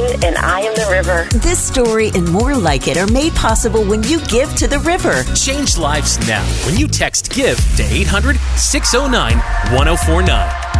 mountain and I am the river. This story and more like it are made possible when you give to the river. Change lives now when you text GIVE to 800-609-1049.